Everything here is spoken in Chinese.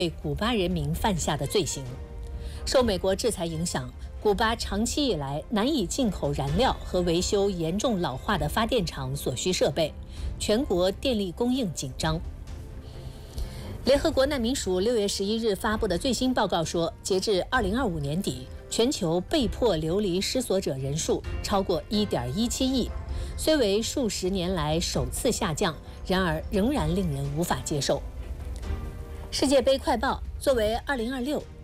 对古巴人民犯下的罪行。受美国制裁影响，古巴长期以来难以进口燃料和维修严重老化的发电厂所需设备，全国电力供应紧张。联合国难民署6月11日发布的最新报告说，截至2025年底，全球被迫流离失所者人数超过1.17亿，虽为数十年来首次下降，然而仍然令人无法接受。世界杯快报：作为2026